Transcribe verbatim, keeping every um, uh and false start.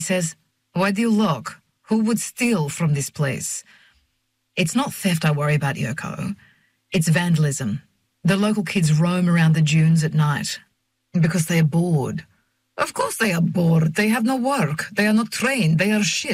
He says, "Why do you look? Who would steal from this place?" It's not theft I worry about, Yoko. It's vandalism. The local kids roam around the dunes at night because they are bored. Of course they are bored. They have no work. They are not trained. They are shit.